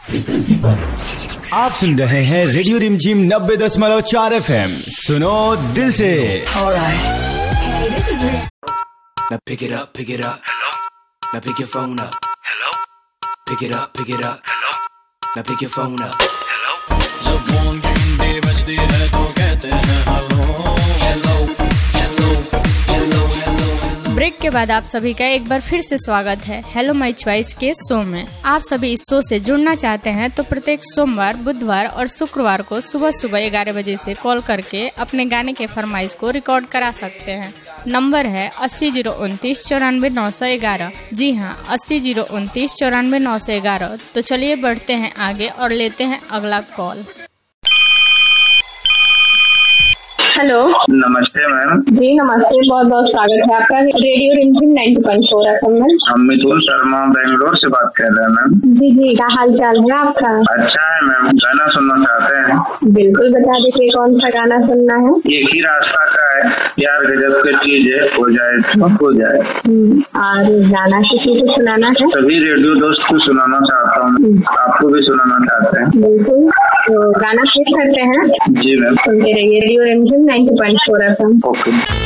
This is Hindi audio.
फ्रीक्वेंसी पर आप सुन रहे हैं रेडियो रिमझिम 90.4 FM। सुनो दिल से। Now pick it up. Hello. Now pick your phone up. Hello. Pick it up. Hello. Now pick your phone up. Hello. जब फोन की घंटी बजती है तो कहते हैं hello hello hello hello hello. Break के बाद आप सभी का एक बार फिर से स्वागत है हेलो माय चॉइस के शो में। आप सभी इस शो से जुड़ना चाहते हैं तो प्रत्येक सोमवार, बुधवार और शुक्रवार को सुबह 11 बजे से कॉल करके अपने गाने के फरमाइश को रिकॉर्ड करा सकते हैं। नंबर है 80 029 94 911। जी हाँ, 80 029 94 911। तो चलिए बढ़ते हैं आगे और लेते हैं अगला कॉल। हेलो, नमस्ते मैम। जी नमस्ते, बहुत बहुत स्वागत है आपका रेडियो रिमझिम 90.4 FM में। हम मिथुन शर्मा बेंगलोर से बात कर रहे हैं मैम। जी जी, क्या हाल चाल है आपका? अच्छा है मैम। गाना सुनना चाहते हैं? बिल्कुल, बता दीजिए कौन सा गाना सुनना है। एक ही रास्ता का है, यार गजब की चीज है, हो जाए तो हो जाए। और गाना किसी को सुनाना है? सभी रेडियो दोस्त को सुनाना चाहता हूँ, आपको भी सुनाना चाहते हैं। बिल्कुल, तो गाना प्ले करते हैं। जी मैम। सुनते रहिए रेडियो रिमझिम 90.4 FM। ओके।